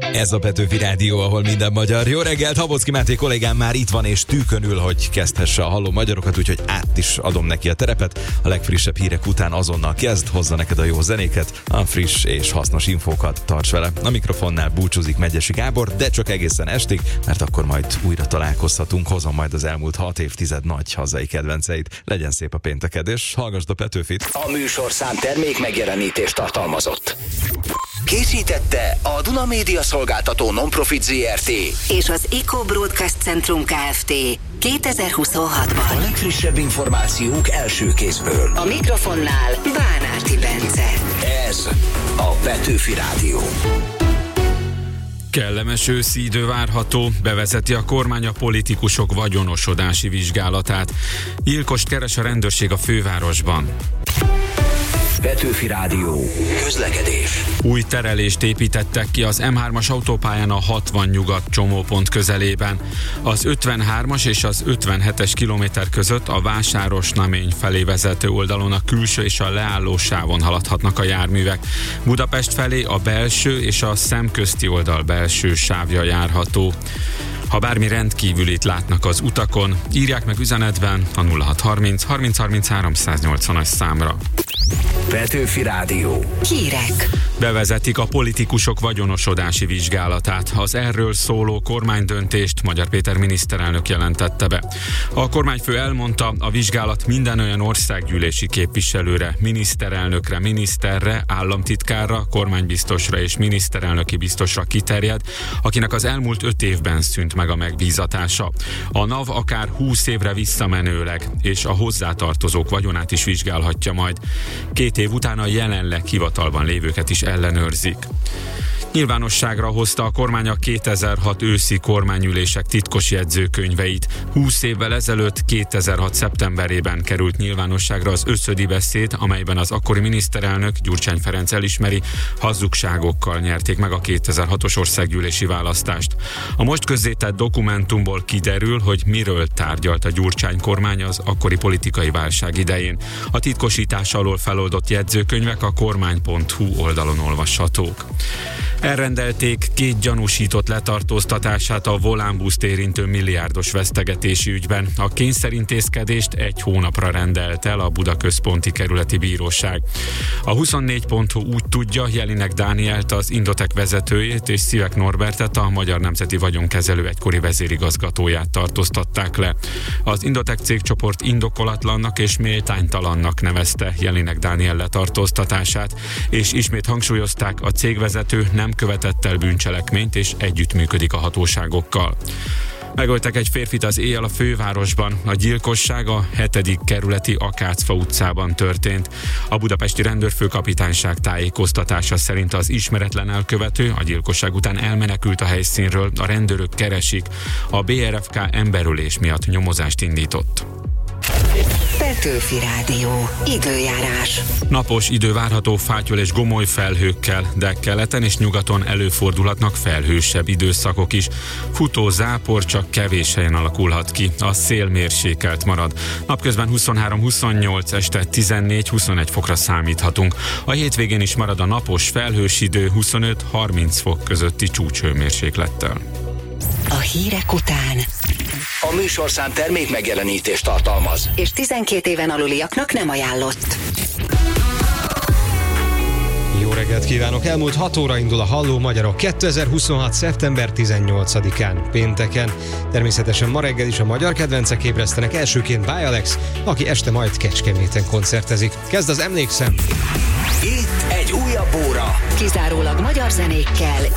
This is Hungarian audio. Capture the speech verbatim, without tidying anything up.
Ez a Petőfi Rádió, ahol minden magyar. Jó reggelt, Habocki Máté kollégám már itt van és tűkönül, hogy kezdhesse a Halló Magyarokat, úgyhogy át is adom neki a terepet. A legfrissebb hírek után azonnal kezd, hozza neked a jó zenéket, a friss és hasznos infókat, tarts vele. A mikrofonnál búcsúzik Megyesi Gábor, de csak egészen estig, mert akkor majd újra találkozhatunk, hozom majd az elmúlt hat évtized nagy hazai kedvenceit. Legyen szép a péntekedés, hallgasd a Petőfit. A műsorszám termék megjelenítést tartalmazott. Készítette a Duna Média Szolgáltató Non-Profit zé er té és az Eco Broadcast Centrum Kft. kétezer-huszonhatban. A legfrissebb információk első kézből. A mikrofonnál Bánárti Bence. Ez a Petőfi Rádió. Kellemes őszi idő várható, bevezeti a kormány a politikusok vagyonosodási vizsgálatát. Gyilkost keres a rendőrség a fővárosban. Petőfi Rádió. Közlekedés. Új terelést építettek ki az em hármas autópályán a hatvan nyugat csomópont közelében. Az ötvenhármas és az ötvenhetes kilométer között a Vásáros-Namény felé vezető oldalon a külső és a leálló sávon haladhatnak a járművek. Budapest felé a belső és a szemközti oldal belső sávja járható. Ha bármi rendkívülit látnak az utakon, írják meg üzenetben a nulla hat harminc harminc harminchárom száznyolcvanas számra. Petőfi Rádió. Hírek. Bevezetik a politikusok vagyonosodási vizsgálatát. Az erről szóló kormánydöntést Magyar Péter miniszterelnök jelentette be. A kormányfő elmondta, a vizsgálat minden olyan országgyűlési képviselőre, miniszterelnökre, miniszterre, államtitkárra, kormánybiztosra és miniszterelnöki biztosra kiterjed, akinek az elmúlt öt évben szűnt meg a megbízatása. A NAV akár húsz évre visszamenőleg, és a hozzátartozók vagyonát is vizsgálhatja majd. Két év után a jelenleg hivatalban lévőket is ellenőrzik. Nyilvánosságra hozta a kormány a kétezer-hat őszi kormányülések titkos jegyzőkönyveit. húsz évvel ezelőtt, kétezer-hat szeptemberében került nyilvánosságra az összödi beszéd, amelyben az akkori miniszterelnök Gyurcsány Ferenc elismeri, hazugságokkal nyerték meg a kétezer-hatos országgyűlési választást. A most közzétett dokumentumból kiderül, hogy miről tárgyalt a Gyurcsány kormány az akkori politikai válság idején. A titkosítás alól feloldott jegyzőkönyvek a kormány pont hu oldalon olvashatók. Elrendelték két gyanúsított letartóztatását a Volánbuszt érintő milliárdos vesztegetési ügyben. A kényszerintézkedést egy hónapra rendelt el a Buda Központi Kerületi Bíróság. A huszonnégy pont hu úgy tudja, Jelinek Dánielt, az Indotek vezetőjét és Szivek Norbertet, a Magyar Nemzeti Vagyonkezelő egykori vezérigazgatóját tartóztatták le. Az Indotek cégcsoport indokolatlannak és méltánytalannak nevezte Jelinek Dániel letartóztatását, és ismét hangsúlyozták, a cégvezető nem követett el bűncselekményt és együttműködik a hatóságokkal. Megöltek egy férfit az éjjel a fővárosban. A gyilkosság a hetedik kerületi Akácfa utcában történt. A budapesti rendőrfőkapitányság tájékoztatása szerint az ismeretlen elkövető a gyilkosság után elmenekült a helyszínről, a rendőrök keresik. A bé er ef ká emberölés miatt nyomozást indított. Petőfi Rádió. Időjárás. Napos idő várható fátyol és gomoly felhőkkel, de keleten és nyugaton előfordulhatnak felhősebb időszakok is. Futó zápor csak kevés helyen alakulhat ki, a szél mérsékelt marad. Napközben huszonhárom huszonnyolc, este tizennégy huszonegy fokra számíthatunk. A hétvégén is marad a napos felhős idő huszonöt harminc fok közötti csúcshőmérséklettel. A hírek után A műsorszám termék megjelenítést tartalmaz, és tizenkét éven aluliaknak nem ajánlott. Jó reggelt kívánok! Elmúlt hat óra indul a Halló Magyarok kétezer-huszonhat. szeptember tizennyolcadikán, pénteken. Természetesen ma reggel is a magyar kedvencek ébresztenek, elsőként Báj Alex, aki este majd Kecskeméten koncertezik. Kezd az Emlékszem! itt egy újabb óra. Kizárólag magyar zenékkel